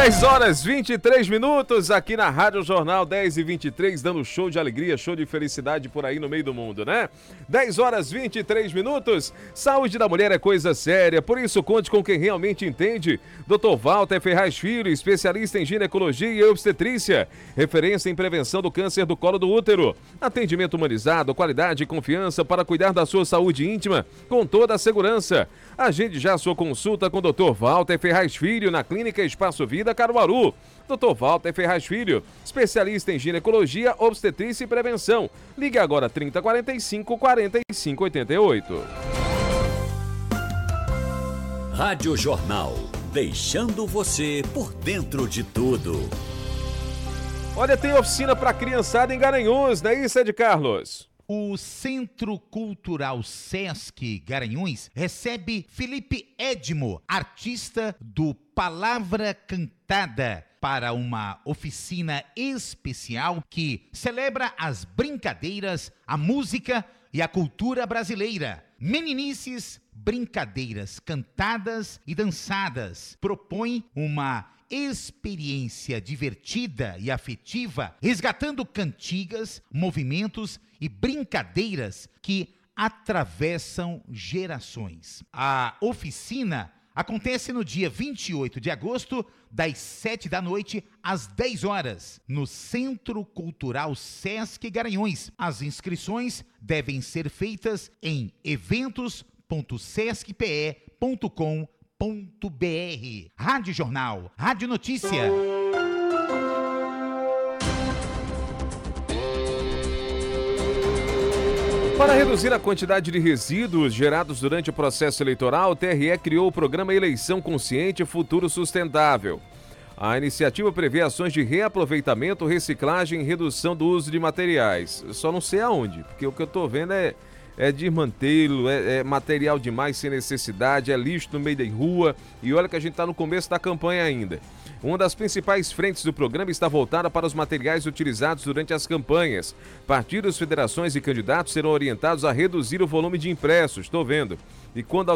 10 horas 23 minutos aqui na Rádio Jornal 10h23, dando show de alegria, show de felicidade por aí no meio do mundo, né? 10 horas 23 minutos, saúde da mulher é coisa séria, por isso conte com quem realmente entende. Dr. Walter Ferraz Filho, especialista em ginecologia e obstetrícia, referência em prevenção do câncer do colo do útero. Atendimento humanizado, qualidade e confiança para cuidar da sua saúde íntima com toda a segurança. Agende já sua consulta com o Dr. Walter Ferraz Filho na Clínica Espaço Vida Caruaru. Dr. Walter Ferraz Filho, especialista em ginecologia, obstetrícia e prevenção. Ligue agora 3045-4588. Rádio Jornal, deixando você por dentro de tudo. Olha, tem oficina para criançada em Garanhuns, não é isso, Ed Carlos? O Centro Cultural Sesc Garanhuns recebe Felipe Edmo, artista do Palavra Cantada, para uma oficina especial que celebra as brincadeiras, a música e a cultura brasileira. Meninices, brincadeiras cantadas e dançadas. Propõe uma experiência divertida e afetiva, resgatando cantigas, movimentos e brincadeiras que atravessam gerações. A oficina acontece no dia 28 de agosto, das 7 da noite às 10 horas, no Centro Cultural Sesc Garanhuns. As inscrições devem ser feitas em eventos.sescpe.com.br. Rádio Jornal, Rádio Notícia. Para reduzir a quantidade de resíduos gerados durante o processo eleitoral, o TRE criou o programa Eleição Consciente Futuro Sustentável. A iniciativa prevê ações de reaproveitamento, reciclagem e redução do uso de materiais. Eu só não sei aonde, porque o que eu estou vendo é desmantelo, é material demais sem necessidade, é lixo no meio da rua, e olha que a gente está no começo da campanha ainda. Uma das principais frentes do programa está voltada para os materiais utilizados durante as campanhas. Partidos, federações e candidatos serão orientados a reduzir o volume de impressos, estou vendo. E quando